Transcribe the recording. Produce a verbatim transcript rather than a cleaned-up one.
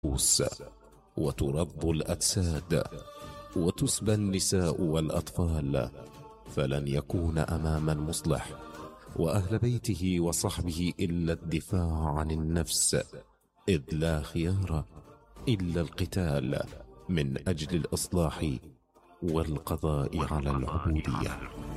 النفوس وترض الأجساد وتسبى النساء والأطفال، فلن يكون أمام المصلح وأهل بيته وصحبه إلا الدفاع عن النفس، إذ لا خيار إلا القتال من أجل الإصلاح والقضاء على العبودية.